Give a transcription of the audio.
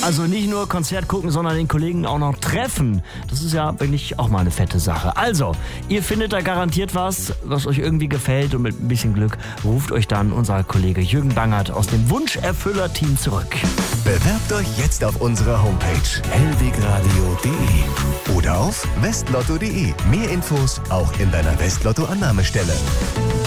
Also nicht nur Konzert gucken, sondern den Kollegen auch noch treffen. Das ist ja wirklich auch mal eine fette Sache. Also, ihr findet da garantiert was euch irgendwie gefällt, und mit ein bisschen Glück ruft euch dann unser Kollege Jürgen Bangert aus dem Wunscherfüller-Team zurück. Bewerbt euch jetzt auf unserer Homepage hellwegradio.de oder auf westlotto.de. Mehr Infos auch in deiner Westlotto-Annahmestelle.